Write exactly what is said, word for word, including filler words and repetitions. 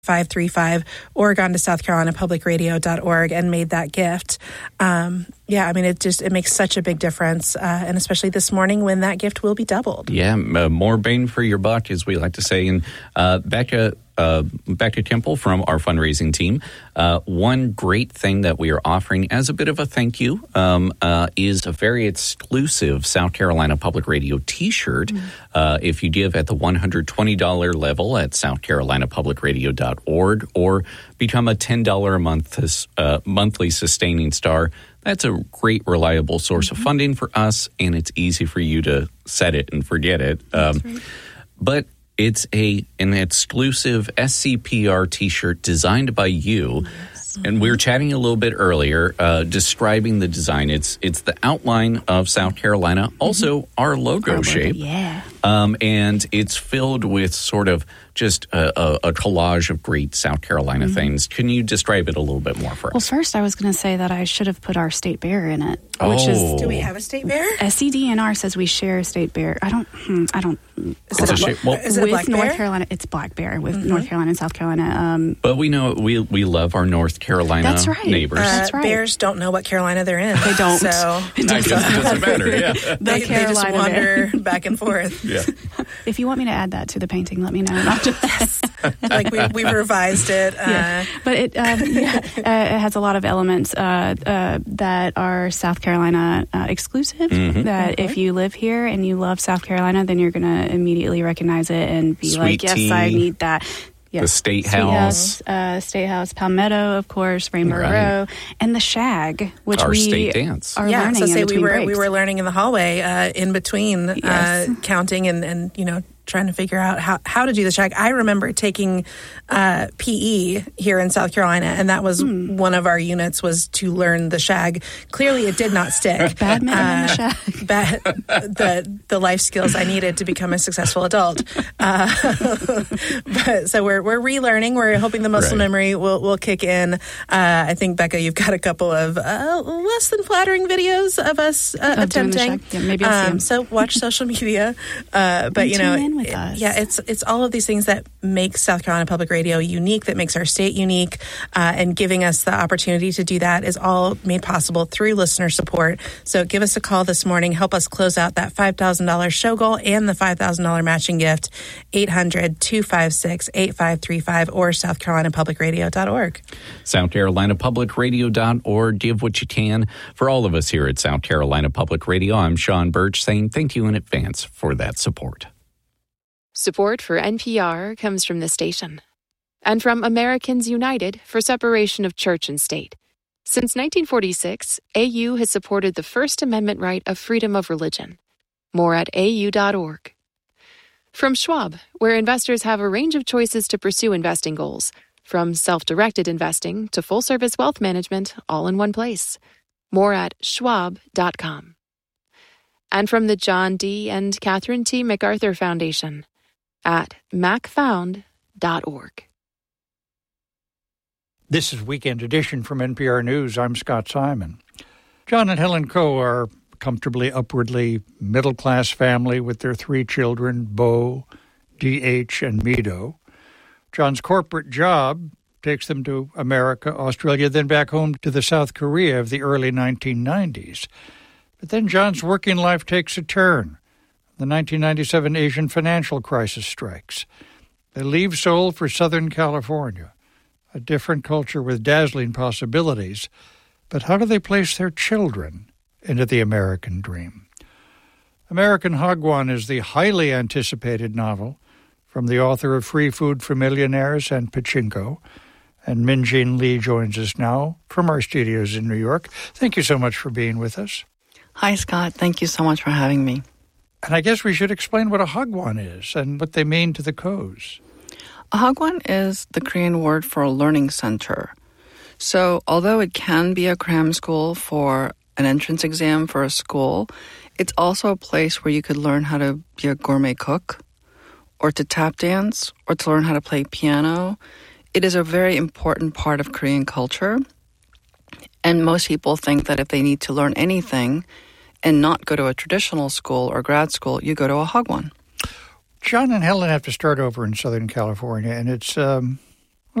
five three five or gone to south carolina public radio dot org and made that gift. Um, yeah, I mean, it just it makes such a big difference, uh, and especially this morning when that gift will be doubled. Yeah, uh, more bang for your buck, as we like to say. And uh, Becca, uh, Becca Temple from our fundraising team, uh, one great thing that we are offering as a bit of a thank you um, uh, is a very exclusive South Carolina Public Radio T-shirt. Mm-hmm. Uh, if you give at the one hundred twenty dollars level at south carolina public radio dot org or become a ten dollars a month uh, monthly sustaining star, that's a great, reliable source mm-hmm. of funding for us, and it's easy for you to set it and forget it. Um, right. But it's a an exclusive S C P R T-shirt designed by you. Yes. And we were chatting a little bit earlier, uh, describing the design. It's it's the outline of South Carolina, also mm-hmm. our logo our shape. Logo, yeah. Um, and it's filled with sort of just a, a, a collage of great South Carolina mm-hmm. things. Can you describe it a little bit more for us? Well, first, I was going to say that I should have put our state bear in it. Oh. Which is, do we have a state bear? S C D N R says we share a state bear. I don't, hmm, I don't. Is it, a, shape, well, is it with black North bear? Carolina, it's black bear with mm-hmm. North Carolina and South Carolina. Um, but we know, we we love our North Carolina that's right. neighbors. Uh, that's right. Bears don't know what Carolina they're in. They don't. So it doesn't, it doesn't matter, yeah. they, the they just wander bear. back and forth. Yeah. If you want me to add that to the painting, let me know. Yes. Like we, we've revised it. Uh, yeah. But it, um, yeah, uh, it has a lot of elements uh, uh, that are South Carolina uh, exclusive, mm-hmm. that mm-hmm. if you live here and you love South Carolina, then you're going to immediately recognize it and be Sweet like, yes, tea, I need that. Yes. The State Sweet House. House uh, State House, Palmetto, of course, Rainbow right. Row, and the Shag, which our we state dance. are yeah, learning so say in we between were breaks. we were learning in the hallway uh, in between yes. uh, counting and, and you know trying to figure out how, how to do the Shag. I remember taking uh, P E here in South Carolina, and that was hmm. one of our units was to learn the Shag. Clearly, it did not stick. Bad man uh, in the Shag. Bad, the the life skills I needed to become a successful adult. Uh, but so we're we're relearning. We're hoping the muscle right. memory will will kick in. Uh, I think Becca, you've got a couple of uh, less than flattering videos of us uh, of attempting. Yeah, maybe I'll see them. Um, so watch social media. Uh, but and you know. Tune in with it, us. Yeah, it's it's all of these things that make South Carolina Public Radio unique, that makes our state unique, uh, and giving us the opportunity to do that is all made possible through listener support. So give us a call this morning. Help us close out that five thousand dollars show goal and the five thousand dollars matching gift. eight hundred, two five six, eight five three five or south carolina public radio dot org. south carolina public radio dot org. Give what you can. For all of us here at South Carolina Public Radio, I'm Sean Birch saying thank you in advance for that support. Support for N P R comes from the station and from Americans United for Separation of Church and State. Since nineteen forty-six, A U has supported the First Amendment right of freedom of religion. More at A U dot org. From Schwab, where investors have a range of choices to pursue investing goals, from self-directed investing to full-service wealth management, all in one place. More at schwab dot com. And from the John D. and Catherine T. MacArthur Foundation at mac found dot org. This is Weekend Edition from N P R News. I'm Scott Simon. John and Helen Coe are a comfortably upwardly middle-class family with their three children, Bo, D H, and Mido. John's corporate job takes them to America, Australia, then back home to the South Korea of the early nineteen nineties. But then John's working life takes a turn. The nineteen ninety-seven Asian financial crisis strikes. They leave Seoul for Southern California, a different culture with dazzling possibilities. But how do they place their children into the American dream? American Hagwon is the highly anticipated novel from the author of Free Food for Millionaires and Pachinko. And Min-Jin Lee joins us now from our studios in New York. Thank you so much for being with us. Hi, Scott. Thank you so much for having me. And I guess we should explain what a Hagwon is and what they mean to the Coes. A Hagwon is the Korean word for a learning center. So although it can be a cram school for an entrance exam for a school, it's also a place where you could learn how to be a gourmet cook, or to tap dance, or to learn how to play piano. It is a very important part of Korean culture. And most people think that if they need to learn anything and not go to a traditional school or grad school, you go to a Hagwon. John and Helen have to start over in Southern California, and it's um,